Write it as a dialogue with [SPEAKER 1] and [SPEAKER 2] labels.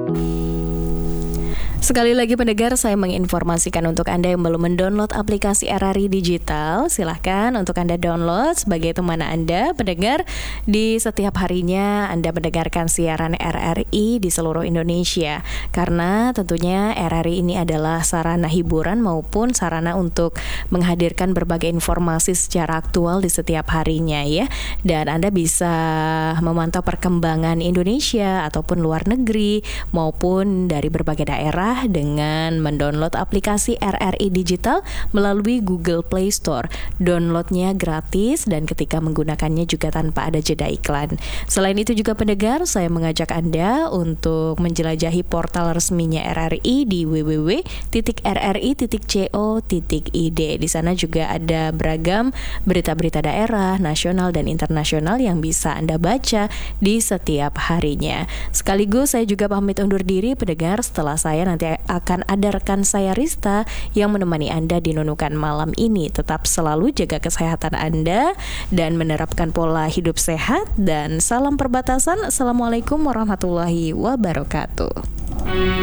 [SPEAKER 1] Sekali lagi pendengar, saya menginformasikan untuk Anda yang belum mendownload aplikasi RRI Digital, silahkan untuk Anda download sebagai teman Anda pendengar. Di setiap harinya Anda mendengarkan siaran RRI di seluruh Indonesia. Karena tentunya RRI ini adalah sarana hiburan maupun sarana untuk menghadirkan berbagai informasi secara aktual di setiap harinya ya. Dan Anda bisa memantau perkembangan Indonesia ataupun luar negeri maupun dari berbagai daerah dengan mendownload aplikasi RRI Digital melalui Google Play Store. Downloadnya gratis dan ketika menggunakannya juga tanpa ada jeda iklan. Selain itu juga pendengar, saya mengajak Anda untuk menjelajahi portal resminya RRI di www.rri.co.id. Di sana juga ada beragam berita-berita daerah, nasional dan internasional yang bisa Anda baca di setiap harinya. Sekaligus saya juga pamit undur diri pendengar, setelah saya nanti akan ada rekan saya Rista yang menemani Anda di Nunukan malam ini. Tetap selalu jaga kesehatan Anda dan menerapkan pola hidup sehat, dan salam perbatasan. Assalamualaikum warahmatullahi wabarakatuh.